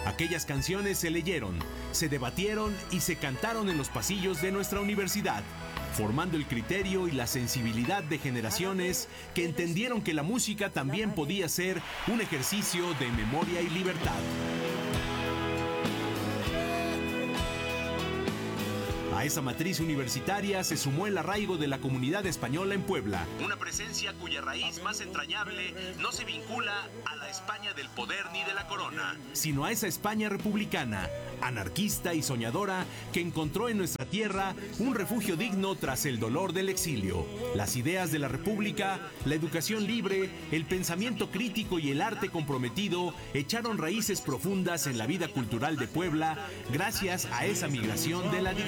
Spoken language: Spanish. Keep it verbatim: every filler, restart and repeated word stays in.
Aquellas canciones se leyeron, se debatieron y se cantaron en los pasillos de nuestra universidad, formando el criterio y la sensibilidad de generaciones que entendieron que la música también podía ser un ejercicio de memoria y libertad. A esa matriz universitaria se sumó el arraigo de la comunidad española en Puebla, una presencia cuya raíz más entrañable no se vincula a la España del poder ni de la corona, sino a esa España republicana, anarquista y soñadora que encontró en nuestra tierra un refugio digno tras el dolor del exilio. Las ideas de la República, la educación libre, el pensamiento crítico y el arte comprometido echaron raíces profundas en la vida cultural de Puebla gracias a esa migración de la dignidad.